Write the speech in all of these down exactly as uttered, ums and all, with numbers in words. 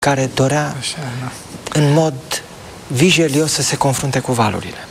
care dorea Așa, da. în mod vigilios să se confrunte cu valurile.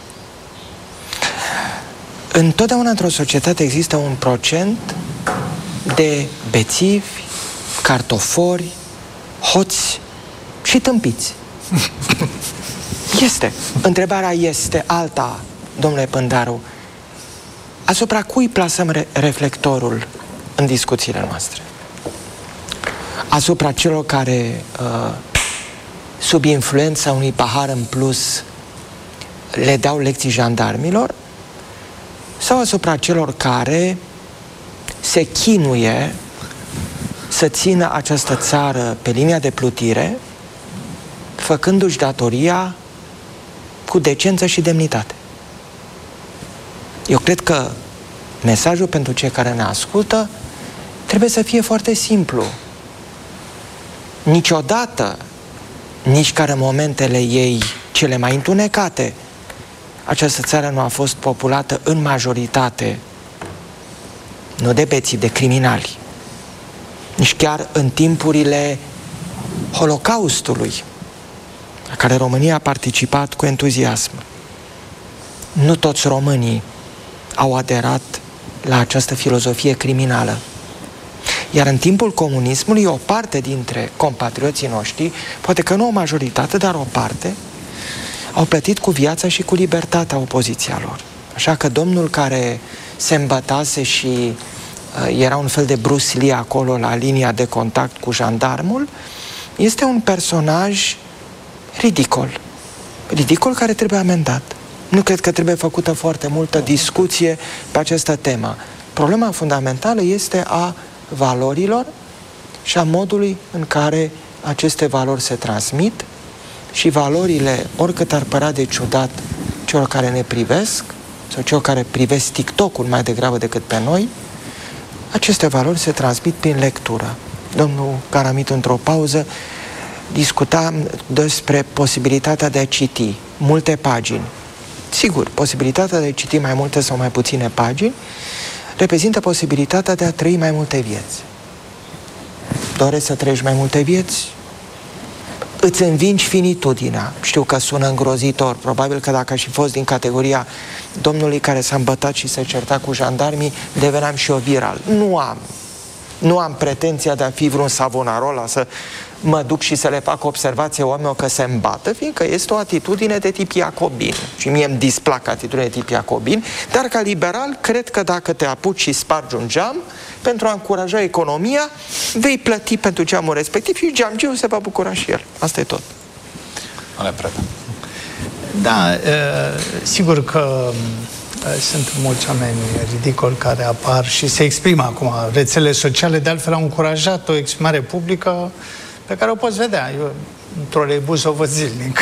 Întotdeauna într-o societate există un procent de bețivi, cartofori, hoți și tâmpiți. Este. Întrebarea este alta, domnule Pândaru. Asupra cui plasăm re reflectorul în discuțiile noastre? Asupra celor care, uh, sub influența unui pahar în plus, le dau lecții jandarmilor? Sau asupra celor care se chinuie să țină această țară pe linia de plutire, făcându-și datoria cu decență și demnitate? Eu cred că mesajul pentru cei care ne ascultă trebuie să fie foarte simplu. Niciodată, nici care în momentele ei cele mai întunecate, această țară nu a fost populată în majoritate nu de bețivi, de criminali. Nici chiar în timpurile Holocaustului, la care România a participat cu entuziasm. Nu toți românii au aderat la această filozofie criminală. Iar în timpul comunismului, o parte dintre compatrioții noștri, poate că nu o majoritate, dar o parte, au plătit cu viața și cu libertatea opoziția lor. Așa că domnul care se îmbătase și uh, era un fel de Bruce Lee acolo la linia de contact cu jandarmul, este un personaj ridicol. Ridicol care trebuie amendat. Nu cred că trebuie făcută foarte multă discuție pe această temă. Problema fundamentală este a valorilor și a modului în care aceste valori se transmit și valorile, oricât ar părea de ciudat celor care ne privesc sau celor care privesc TikTok-ul mai degrabă decât pe noi, aceste valori se transmit prin lectură. Domnul Caramit, într-o pauză, discuta despre posibilitatea de a citi multe pagini. Sigur, posibilitatea de a citi mai multe sau mai puține pagini reprezintă posibilitatea de a trăi mai multe vieți. Dorești să trăiești mai multe vieți? Îți învingi finitudinea. Știu că sună îngrozitor. Probabil că dacă aș fi fost din categoria domnului care s-a îmbătat și se certa cu jandarmii, deveneam și eu viral. Nu am. Nu am pretenția de a fi vreun Savonarola, să mă duc și să le fac observație oamenilor că se îmbată, fiindcă este o atitudine de tip iacobin. Și mie îmi displac atitudine de tip iacobin, dar ca liberal, cred că dacă te apuci și spargi un geam, pentru a încuraja economia, vei plăti pentru geamul respectiv și geamgiul se va bucura și el. Asta e tot. Ale Preda. Da, sigur că sunt mulți oameni ridicoli care apar și se exprimă acum. Rețelele sociale, de altfel, au încurajat o exprimare publică pe care o poți vedea. Eu, în troleibuz, o văd zilnic.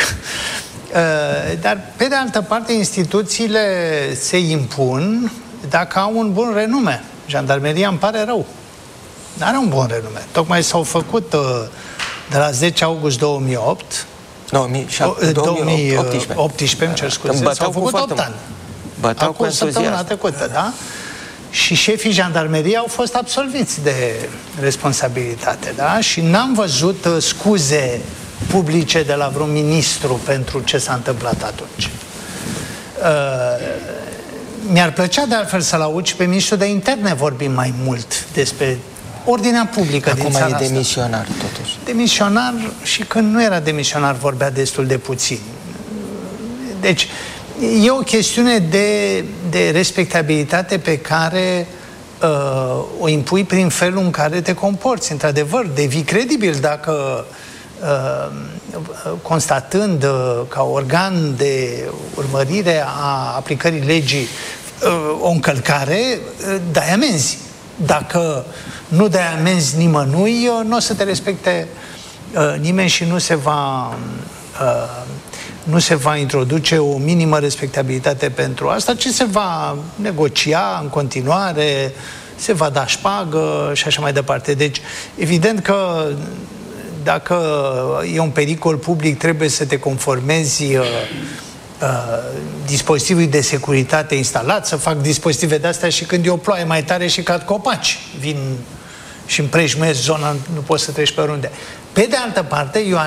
Dar, pe de altă parte, instituțiile se impun dacă au un bun renume. Jandarmeria, îmi pare rău, n-are un bun renume. Tocmai s-au făcut de la zece august două mii opt, două mii optsprezece, îmi cer scuze, s-au făcut opt ani. Băteau cu săptămâna trecută, da? Și șefii jandarmeriei au fost absolviți de responsabilitate, da? Și n-am văzut uh, scuze publice de la vreun ministru pentru ce s-a întâmplat atunci. Uh, mi-ar plăcea de altfel să-l aud și pe ministrul de interne vorbim mai mult despre ordinea publică din țara asta. Acum e demisionar, totuși. Demisionar, și când nu era demisionar vorbea destul de puțin. Deci, e o chestiune de, de respectabilitate pe care uh, o impui prin felul în care te comporți. Într-adevăr, devii credibil dacă, uh, constatând uh, ca organ de urmărire a aplicării legii uh, o încălcare, uh, dai amenzi. Dacă nu dai amenzi nimănui, uh, nu o să te respecte uh, nimeni și nu se va... Uh, nu se va introduce o minimă respectabilitate pentru asta, ci se va negocia în continuare, se va da șpagă și așa mai departe. Deci, evident că dacă e un pericol public, trebuie să te conformezi uh, uh, dispozitivului de securitate instalat, să fac dispozitive de-astea și când e o ploaie mai tare și cad copaci, vin și împrejmuiesc zona, nu poți să treci pe oriunde. Pe de altă parte, eu